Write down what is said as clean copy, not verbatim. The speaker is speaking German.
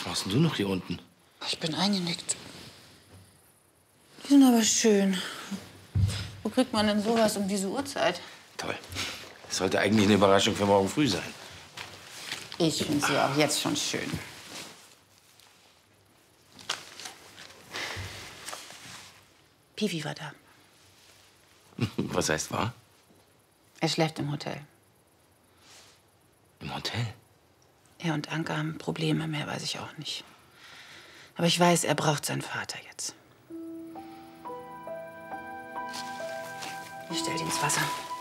Was machst denn du noch hier unten? Ich bin eingenickt. Die sind aber schön. Wo kriegt man denn sowas um diese Uhrzeit? Toll. Das sollte eigentlich eine Überraschung für morgen früh sein. Ich finde sie auch jetzt schon schön. Piwi war da. Was heißt war? Er schläft im Hotel. Im Hotel? Er und Anke haben Probleme, mehr weiß ich auch nicht. Aber ich weiß, er braucht seinen Vater jetzt. Ich stell ihn ins Wasser.